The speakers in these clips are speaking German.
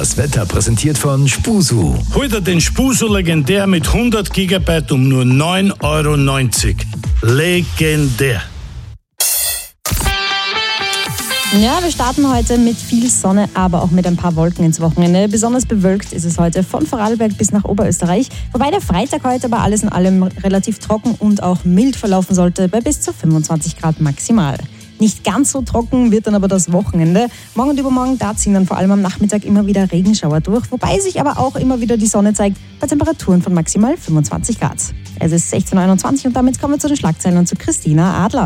Das Wetter präsentiert von Spusu. Heute den Spusu Legendär mit 100 GB um nur 9,90 €. Legendär. Ja, wir starten heute mit viel Sonne, aber auch mit ein paar Wolken ins Wochenende. Besonders bewölkt ist es heute von Vorarlberg bis nach Oberösterreich. Wobei der Freitag heute aber alles in allem relativ trocken und auch mild verlaufen sollte, bei bis zu 25 Grad maximal. Nicht ganz so trocken wird dann aber das Wochenende. Morgen und übermorgen, da ziehen dann vor allem am Nachmittag immer wieder Regenschauer durch, wobei sich aber auch immer wieder die Sonne zeigt, bei Temperaturen von maximal 25 Grad. Es ist 16:21 und damit kommen wir zu den Schlagzeilen und zu Christina Adler.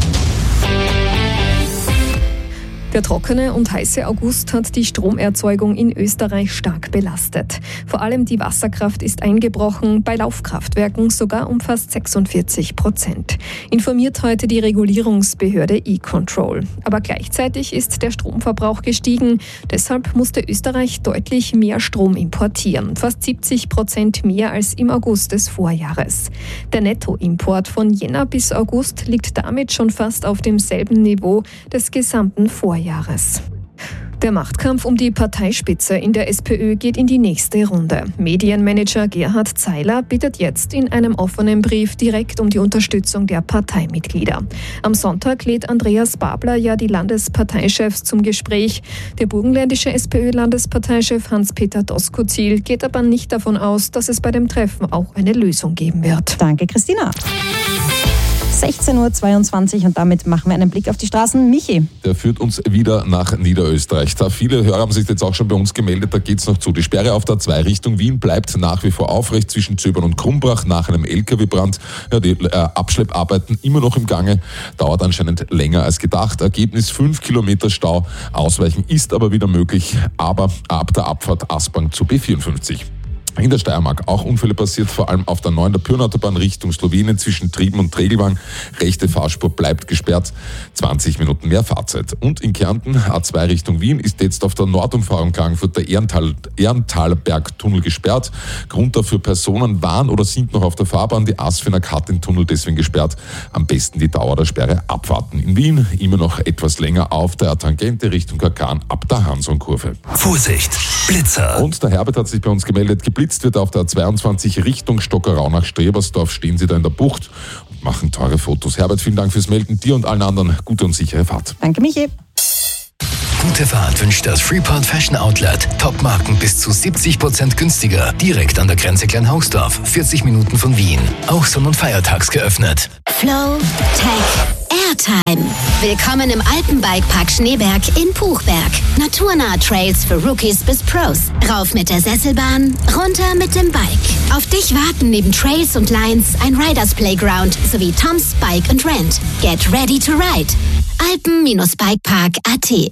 Der trockene und heiße August hat die Stromerzeugung in Österreich stark belastet. Vor allem die Wasserkraft ist eingebrochen, bei Laufkraftwerken sogar um fast 46%. Informiert heute die Regulierungsbehörde E-Control. Aber gleichzeitig ist der Stromverbrauch gestiegen. Deshalb musste Österreich deutlich mehr Strom importieren. Fast 70% mehr als im August des Vorjahres. Der Nettoimport von Jänner bis August liegt damit schon fast auf demselben Niveau des gesamten Vorjahres. Der Machtkampf um die Parteispitze in der SPÖ geht in die nächste Runde. Medienmanager Gerhard Zeiler bittet jetzt in einem offenen Brief direkt um die Unterstützung der Parteimitglieder. Am Sonntag lädt Andreas Babler ja die Landesparteichefs zum Gespräch. Der burgenländische SPÖ-Landesparteichef Hans-Peter Doskozil geht aber nicht davon aus, dass es bei dem Treffen auch eine Lösung geben wird. Danke, Christina. 16:22 und damit machen wir einen Blick auf die Straßen. Michi. Der führt uns wieder nach Niederösterreich. Da viele Hörer haben sich jetzt auch schon bei uns gemeldet, da geht's noch zu. Die Sperre auf der 2 Richtung Wien bleibt nach wie vor aufrecht zwischen Zöbern und Krumbrach nach einem LKW-Brand. Ja, die Abschlepparbeiten immer noch im Gange, dauert anscheinend länger als gedacht. Ergebnis 5 Kilometer Stau. Ausweichen ist aber wieder möglich, aber ab der Abfahrt Aspang zu B54. In der Steiermark auch Unfälle passiert, vor allem auf der 9. der Pyrnautaubahn Richtung Slowenien zwischen Trieben und Tregelwang. Rechte Fahrspur bleibt gesperrt, 20 Minuten mehr Fahrzeit. Und in Kärnten, A2 Richtung Wien, ist jetzt auf der Nordumfahrung Klagenfurt der Ehrentalberg-Tunnel gesperrt. Grund dafür: Personen waren oder sind noch auf der Fahrbahn. Die Asfinag hat den Tunnel deswegen gesperrt. Am besten die Dauer der Sperre abwarten. In Wien immer noch etwas länger auf der Tangente Richtung Kakan ab der Hanson-Kurve. Vorsicht, Blitzer. Und der Herbert hat sich bei uns gemeldet. Geblitzt wird auf der 22 Richtung Stockerau nach Strebersdorf. Stehen Sie da in der Bucht und machen teure Fotos. Herbert, vielen Dank fürs Melden. Dir und allen anderen gute und sichere Fahrt. Danke, Michi. Gute Fahrt wünscht das Freeport Fashion Outlet. Top-Marken bis zu 70% günstiger. Direkt an der Grenze Kleinhausdorf, 40 Minuten von Wien. Auch Sonn- und Feiertags geöffnet. Flow Tech Airtime. Willkommen im Alpenbikepark Schneeberg in Puchberg. Naturnahe Trails für Rookies bis Pros. Rauf mit der Sesselbahn, runter mit dem Bike. Auf dich warten neben Trails und Lines ein Riders Playground sowie Tom's Bike and Rent. Get ready to ride. Alpen-Bikepark.at.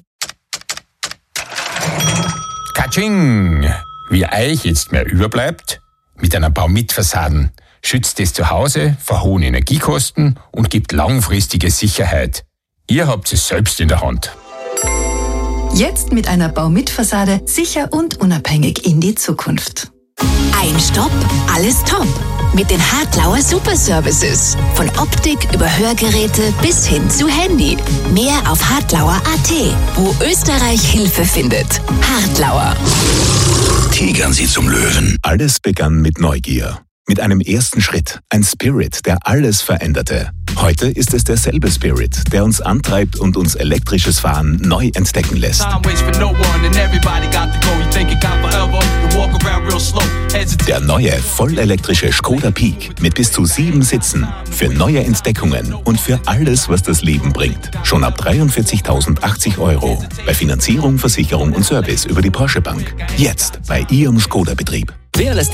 Katsching! Wie euch jetzt mehr überbleibt, mit einer Baumit-Fassaden schützt es zu Hause vor hohen Energiekosten und gibt langfristige Sicherheit. Ihr habt es selbst in der Hand. Jetzt mit einer Baumit-Fassade sicher und unabhängig in die Zukunft. Ein Stopp, alles top. Mit den Hartlauer Super Services. Von Optik über Hörgeräte bis hin zu Handy. Mehr auf hartlauer.at, wo Österreich Hilfe findet. Hartlauer. Tigern Sie zum Löwen. Alles begann mit Neugier. Mit einem ersten Schritt. Ein Spirit, der alles veränderte. Heute ist es derselbe Spirit, der uns antreibt und uns elektrisches Fahren neu entdecken lässt. Der neue, vollelektrische Škoda Peak mit bis zu 7 Sitzen. Für neue Entdeckungen und für alles, was das Leben bringt. Schon ab 43.080 €. Bei Finanzierung, Versicherung und Service über die Porsche Bank. Jetzt bei Ihrem Škoda-Betrieb. Wer lässt